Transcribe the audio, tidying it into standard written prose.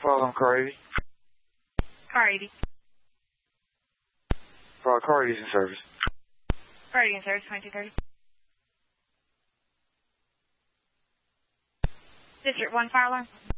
File on car 80. Car 80. File car 80 is in service. Car 80 in service, 2230. District 1 fire alarm.